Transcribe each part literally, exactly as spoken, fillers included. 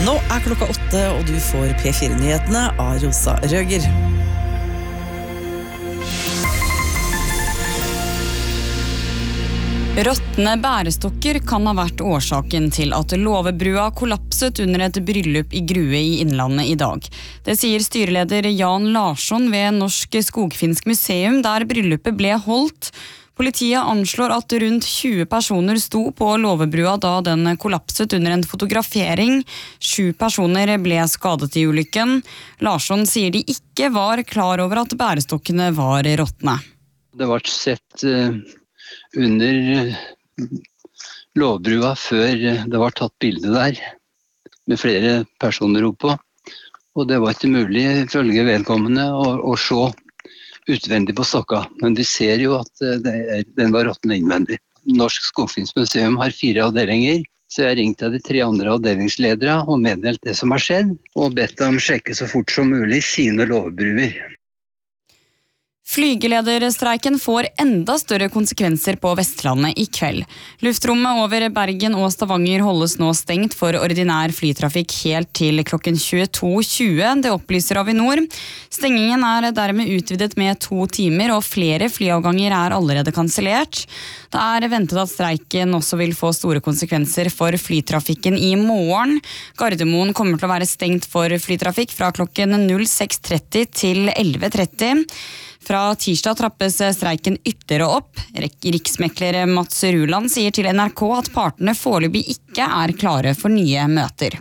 Nå er klokka åtte, og du får P fire-nyhetene av Rosa Røger. Råtne bærestokker kan ha vært årsaken til at Låvebrua kollapset under et bryllup i Grue i Innlandet i dag. Det sier styreleder Jan Larsson ved Norsk Skogfinsk museum, der bryllupet ble holdt. Politiet anslår at rundt tjue personer sto på Låvebrua da den kollapset under en fotografering. Sju personer ble skadet i ulykken. Larsson sier de ikke var klar over at bærestokkene var råtne. Det var sett uh... under Låvebrua før det var tatt bilde der, med flere personer oppå. Og det var ikke mulig, ifølge vedkommende, å, å se utvendig på stokka. Men de ser jo at det er, den var råtten innvendig. Norsk Skogfinsk museum har fire avdelinger, så jeg ringte til de tre andre avdelingsledere og meddelt det som har skjedd, og bedt dem sjekke så fort som mulig sine låvebruer. Flygelederstreiken får enda større konsekvenser på Vestlandet i kveld. Luftrommet over Bergen og Stavanger holdes nå stengt for ordinær flytrafikk helt til klokken tjueto tjue, det opplyser Avinor. Stengingen er dermed utvidet med to timer, og flere flyavganger er allerede kansellert. Det er ventet at streiken også vil få store konsekvenser for flytrafikken i morgen. Gardermoen kommer til å være stengt for flytrafikk fra klokken seks tretti til elleve tretti. Fra tirsdag trappes streiken ytterligere opp. Riksmekler Mats Ruland sier til N R K at partene foreløpig ikke er klare for nye møter.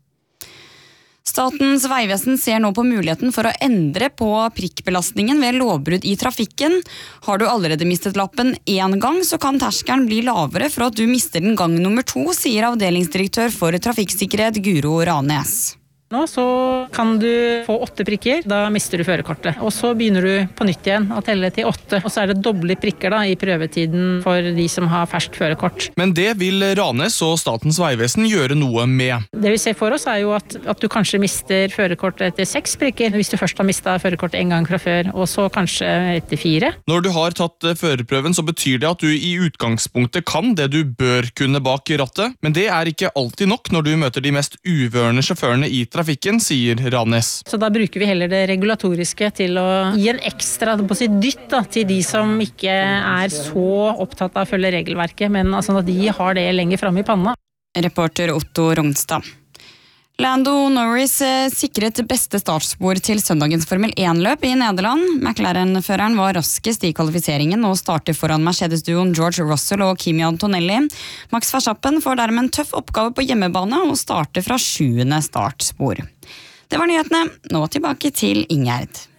Statens vegvesen ser nå på muligheten for å endre på prikkbelastningen ved lovbrudd i trafikken. Har du allerede mistet lappen en gang, så kan terskelen bli lavere for at du mister den gang nummer to, sier avdelingsdirektør for trafikksikkerhet Guro Ranes. Nå så kan du få åtte prikker, da mister du førerkortet. Og så begynner du på nytt igjen å telle til åtte. Og så er det doble prikker da i prøvetiden for de som har ferskt førerkort. Men det vil Ranes og Statens vegvesen gjøre noe med. Det vi ser for oss er jo at, at du kanskje mister førerkortet etter seks prikker, hvis du først har mistet førerkortet en gang fra før, og så kanskje etter fire. Når du har tatt førerprøven, så betyr det at du i utgangspunktet kan det du bør kunne bak rattet, men det er ikke alltid nok når du møter de mest uvørende sjåførene i trafikken. trafikken, sier Ranes. Så da bruker vi heller det regulatoriske til å gi en ekstra på si dytt da, til de som ikke er så opptatt av å følge regelverket, men altså at de har det lenger fremme i panna. Reporter Otto Rognstad. Lando Norris sikret beste startspor til søndagens Formel én-løp i Nederland. McLaren-føreren var raskest i kvalifiseringen og starter foran Mercedes-duoen George Russell og Kimi Antonelli. Max Verstappen får dermed en tøff oppgave på hjemmebane og starter fra sjuende startspor. Det var nyhetene. Nå tilbake til Ingjerd.